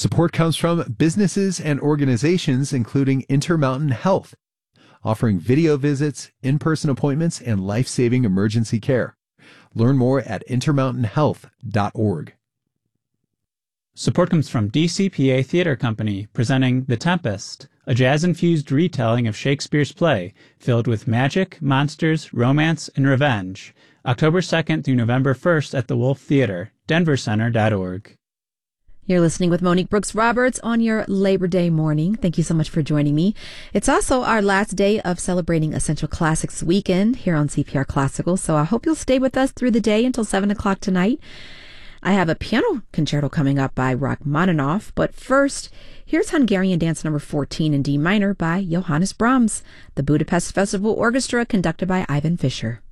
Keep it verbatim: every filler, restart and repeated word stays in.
Support comes from businesses and organizations including Intermountain Health, offering video visits, in-person appointments, and life-saving emergency care. Learn more at intermountain health dot org. Support comes from D C P A Theater Company, presenting The Tempest, a jazz-infused retelling of Shakespeare's play, filled with magic, monsters, romance, and revenge. October second through November first at the Wolf Theater, denver center dot org. You're listening with Monique Brooks Roberts on your Labor Day morning. Thank you so much for joining me. It's also our last day of celebrating Essential Classics weekend here on C P R Classical, so I hope you'll stay with us through the day until seven o'clock tonight. I have a piano concerto coming up by Rachmaninoff, but first, here's Hungarian Dance Number fourteen in D minor by Johannes Brahms, the Budapest Festival Orchestra conducted by Ivan Fischer.